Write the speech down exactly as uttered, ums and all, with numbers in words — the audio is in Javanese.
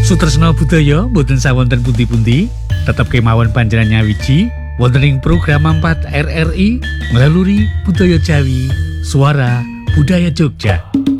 Sutresna budaya boten sawonten pundi-pundi, tetep kemawon panjenengan nyawiji wonten ing program empat R R I melalui Budaya Jawi, Suara Budaya Jogja.